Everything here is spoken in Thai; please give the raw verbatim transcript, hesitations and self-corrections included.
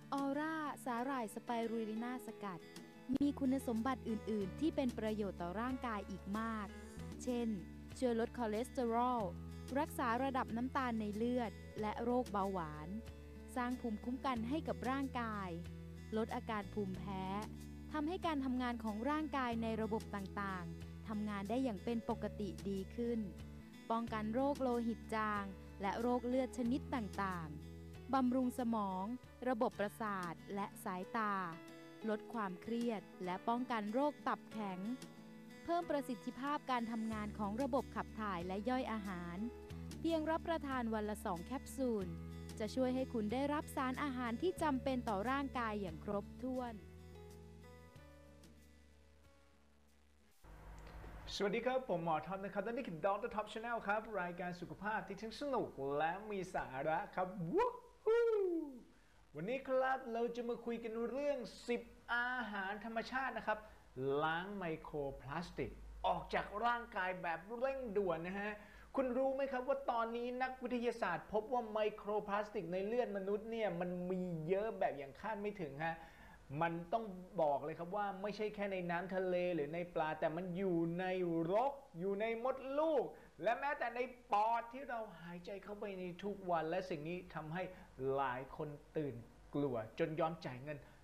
ออร่าสาหร่ายสไปรูลินาสกัดมีคุณสมบัติอื่น ๆ ที่เป็นประโยชน์ต่อร่างกายอีกมาก เช่น ช่วยลดคอเลสเตอรอล รักษาระดับน้ำตาลในเลือด และโรคเบาหวาน สร้างภูมิคุ้มกันให้กับร่างกาย ลดอาการภูมิแพ้ ทำให้การทำงานของร่างกายในระบบต่าง ๆ ทำงานได้อย่างเป็นปกติดีขึ้น ป้องกันโรคโลหิตจาง และโรคเลือดชนิดต่าง ๆ บำรุงสมอง ระบบประสาท และสายตา ลดความเครียด และป้องกันโรคตับแข็ง เพิ่มประสิทธิภาพการทำงานของระบบขับถ่ายและย่อยอาหาร เพียงรับประทานวันละสองแคปซูล จะช่วยให้คุณได้รับสารอาหารที่จำเป็นต่อร่างกายอย่างครบถ้วนสวัสดีครับผมหมอท็อปนะครับและนี่คือ ด็อกเตอร์ ท็อป Channel ครับรายการสุขภาพที่ทั้งสนุกและมีสาระครับวู้ฮู้วันนี้ครับเราจะมาคุยกันเรื่องสิบอาหารธรรมชาตินะครับล้างไมโครพลาสติกออกจากร่างกายแบบเร่งด่วนนะฮะคุณรู้ไหมครับว่าตอนนี้นักวิทยาศาสตร์พบว่าไมโครพลาสติกในเลือดมนุษย์เนี่ยมันมีเยอะแบบอย่างคาดไม่ถึงฮะมันต้องบอกเลยครับว่าไม่ใช่แค่ในน้ำทะเลหรือในปลาแต่มันอยู่ในรกอยู่ในมดลูกและแม้แต่ในปอดที่เราหายใจเข้าไปในทุกวันและสิ่งนี้ทำให้หลายคนตื่นกลัวจนยอมจ่ายเงิน